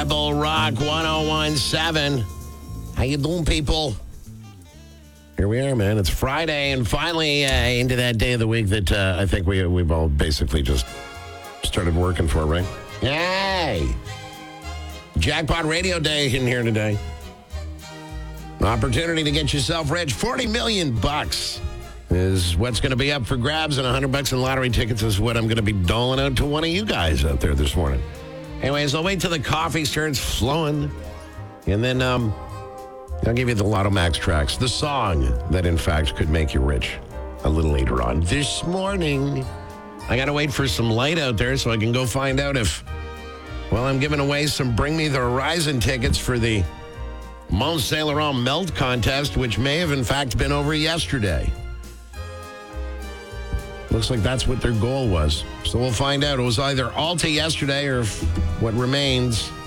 Rebel Rock 1017. How you doing, people? Here we are, man. It's Friday, and finally into that day of the week that I think we've all basically just started working for, right? Yay! Jackpot Radio Day in here today. An opportunity to get yourself rich. $40 million is what's going to be up for grabs, and $100 in lottery tickets is what I'm going to be doling out to one of you guys out there this morning. Anyways, I'll wait till the coffee starts flowing, and then I'll give you the Lotto Max tracks, the song that, in fact, could make you rich a little later on this morning. I got to wait for some light out there so I can go find out if, well, I'm giving away some Bring Me the Horizon tickets for the Mont Saint Laurent Melt Contest, which may have, in fact, been over yesterday. Looks like that's what their goal was. So we'll find out. It was either Alta yesterday or what remains